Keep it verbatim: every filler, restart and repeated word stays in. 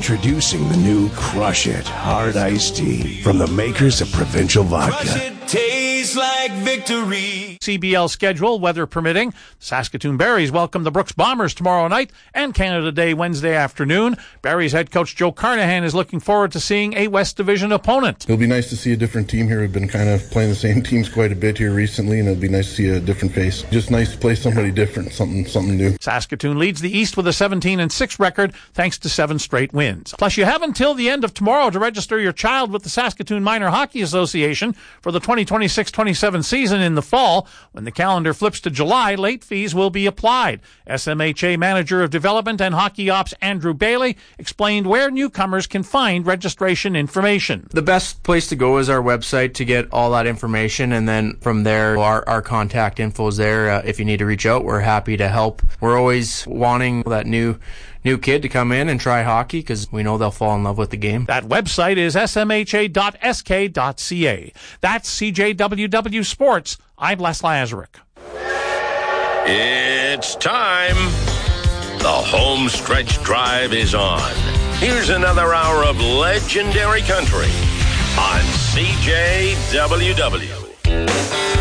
Introducing the new Crush It Hard Iced Tea from the makers of Provincial Vodka. Crush it, tastes like victory. C B L schedule, weather permitting. Saskatoon Berries welcome the Brooks Bombers tomorrow night and Canada Day Wednesday afternoon. Berries head coach Joe Carnahan is looking forward to seeing a West Division opponent. It'll be nice to see a different team here. We've been kind of playing the same teams quite a bit here recently, and it'll be nice to see a different face. Just nice to play somebody different, something something new. Saskatoon leads the East with a seventeen and six record thanks to seven straight wins. Plus, you have until the end of tomorrow to register your child with the Saskatoon Minor Hockey Association for the twenty twenty-six twenty-seven season in the fall. When the calendar flips to July, late fees will be applied. S M H A Manager of Development and Hockey Ops Andrew Bailey explained where newcomers can find registration information. The best place to go is our website to get all that information, and then from there, our, our contact info is there. Uh, if you need to reach out, we're happy to help. We're always wanting that new new kid to come in and try hockey because we know they'll fall in love with the game. That website is s m h a dot s k dot c a. That's C J W W Sports. I'm Les Lazaruk. It's time. The home stretch drive is on. Here's another hour of legendary country on C J W W.